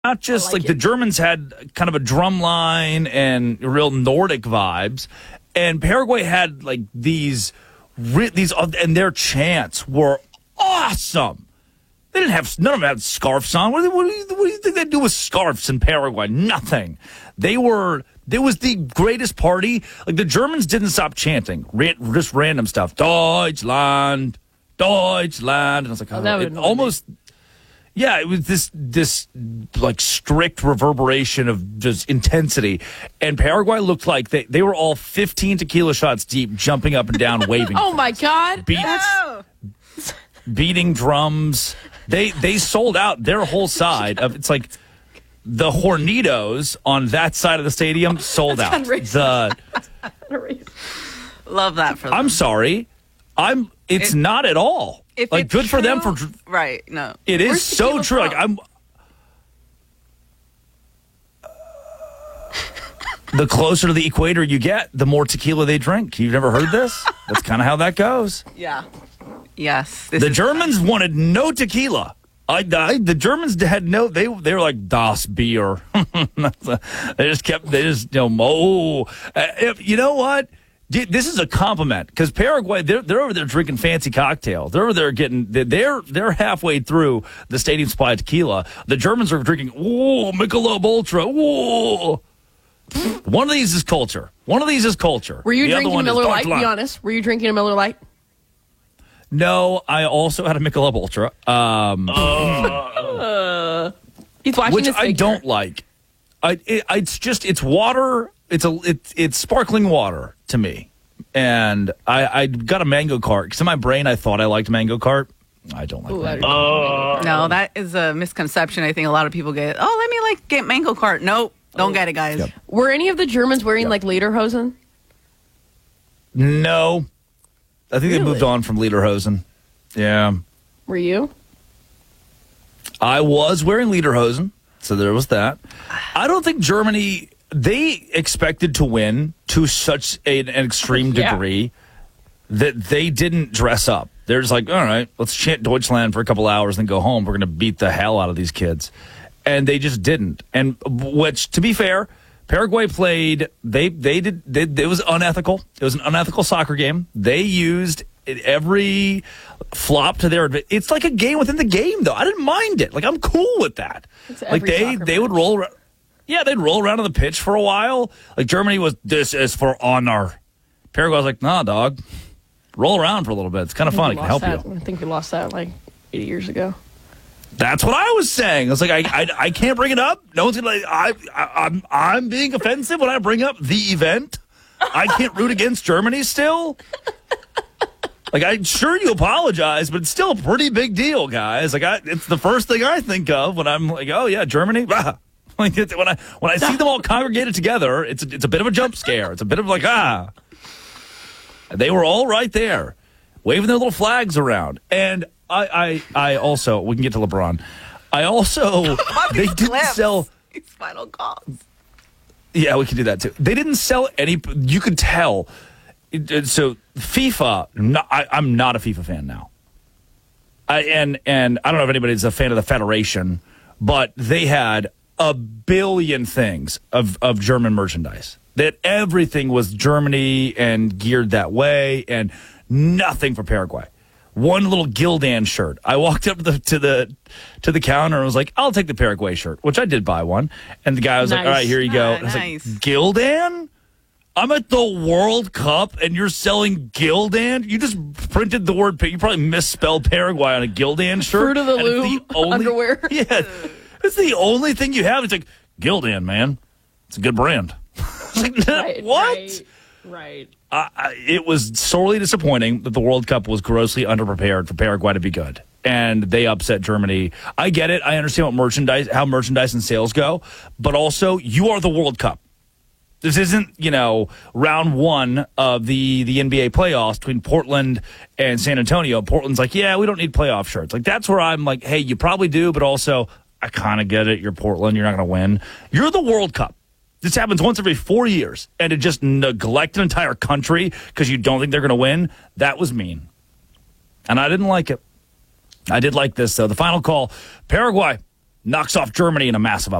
not just like the Germans had kind of a drum line and real Nordic vibes, and Paraguay had like these and their chants were awesome. They didn't have none of them had scarves on. What do you think they do with scarves in Paraguay? Nothing. There was the greatest party. Like the Germans didn't stop chanting, just random stuff. Deutschland, Deutschland, and I was like, almost. Yeah, it was this like strict reverberation of just intensity. And Paraguay looked like they were all 15 tequila shots deep, jumping up and down, waving. Oh, my God. Beating drums. They sold out their whole side of it's like the Hornitos on that side of the stadium sold out. Love that for them. I'm sorry. It's not at all. Like good for them for right. No, it is so true. Like the closer to the equator you get, the more tequila they drink. You've never heard this? That's kind of how that goes. Yeah. Yes. The Germans wanted no tequila. The Germans had no. They were like Das Bier. They just you know what? This is a compliment because Paraguay, they're over there drinking fancy cocktails. They're over there they're halfway through the stadium supply of tequila. The Germans are drinking, Michelob Ultra. Whoa. One of these is culture. Were you drinking Miller Lite? Be honest. Were you drinking a Miller Lite? No, I also had a Michelob Ultra. He's watching which his I don't like. It's water. It's sparkling water to me, and I got a Mango Cart because in my brain I thought I liked Mango Cart. I don't like Mango Cart. No, that is a misconception. I think a lot of people get. Oh, let me get Mango Cart. Nope, don't get it, guys. Yep. Were any of the Germans wearing like lederhosen? No, I think they moved on from lederhosen. Yeah. Were you? I was wearing lederhosen, so there was that. I don't think Germany. They expected to win to such an extreme degree that they didn't dress up. They're just like, all right, let's chant Deutschland for a couple hours and go home. We're going to beat the hell out of these kids. And they just didn't. And which, to be fair, Paraguay played, it was unethical. It was an unethical soccer game. They used every flop to their advantage. It's like a game within the game, though. I didn't mind it. Like, I'm cool with that. Like, they would roll around. Yeah, they'd roll around on the pitch for a while. Like Germany was, this is for honor. Paraguay was like, nah, dog. Roll around for a little bit. It's kind of fun. It can help you. I think we lost that like 80 years ago. That's what I was saying. I was like, I can't bring it up. No one's gonna. I'm being offensive when I bring up the event. I can't root against Germany still. Like, I'm sure you apologize, but it's still a pretty big deal, guys. Like, it's the first thing I think of when I'm like, oh yeah, Germany. Like when I see them all congregated together, it's a bit of a jump scare. It's a bit of like They were all right there, waving their little flags around. And I also, we can get to LeBron. I also they didn't sell these final calls. Yeah, we can do that too. They didn't sell any. You could tell. So FIFA, I'm not a FIFA fan now. And I don't know if anybody's a fan of the Federation, but they had a billion things of German merchandise. That everything was Germany and geared that way, and nothing for Paraguay. One little Gildan shirt. I walked up to the counter and was like, "I'll take the Paraguay shirt," which I did buy one. And the guy was like, "All right, here you go." And I was like, "Gildan? I'm at the World Cup and you're selling Gildan? You just printed the word. You probably misspelled Paraguay on a Gildan shirt. Fruit of the Loom underwear. Yeah, it's the only thing you have. It's like Gildan, man. It's a good brand." Like, right, what? Right. It was sorely disappointing that the World Cup was grossly underprepared for Paraguay to be good, and they upset Germany. I get it. I understand how merchandise and sales go, but also you are the World Cup. This isn't, round one of the NBA playoffs between Portland and San Antonio. Portland's like, yeah, we don't need playoff shirts. Like, that's where I'm like, hey, you probably do, but also I kind of get it. You're Portland. You're not going to win. You're the World Cup. This happens once every 4 years, and to just neglect an entire country because you don't think they're going to win, that was mean. And I didn't like it. I did like this, though. The final call, Paraguay, knocks off Germany in a massive